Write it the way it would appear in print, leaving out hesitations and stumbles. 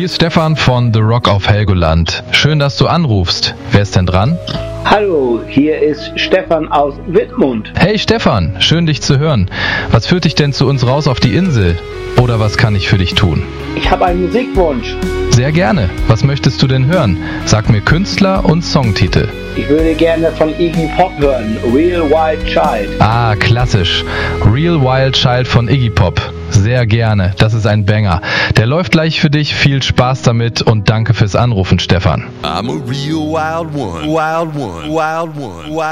ist Stefan von The Rock auf Helgoland. Schön, dass du anrufst. Wer ist denn dran? Hallo, hier ist Stefan aus Wittmund. Hey Stefan, schön dich zu hören. Was führt dich denn zu uns raus auf die Insel? Oder was kann ich für dich tun? Ich habe einen Musikwunsch. Sehr gerne. Was möchtest du denn hören? Sag mir Künstler und Songtitel. Ich würde gerne von Iggy Pop hören, Real Wild Child. Ah, klassisch. Real Wild Child von Iggy Pop. Sehr gerne. Das ist ein Banger. Der läuft gleich für dich. Viel Spaß damit und danke fürs Anrufen, Stefan. I'm a real wild one. Wild one. Wild one. Wild